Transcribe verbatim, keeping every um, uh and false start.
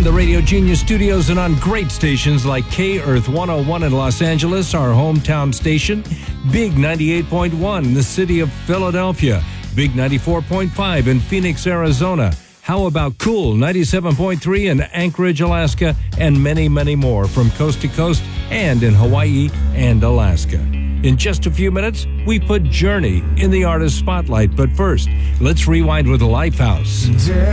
the Radio Genius studios and on great stations like K-Earth one oh one in Los Angeles, our hometown station, Big ninety-eight point one in the city of Philadelphia, Big ninety-four point five in Phoenix, Arizona. How about Cool ninety-seven point three in Anchorage, Alaska, and many, many more from coast to coast and in Hawaii and Alaska. In just a few minutes, we put Journey in the artist spotlight. But first, let's rewind with Lifehouse.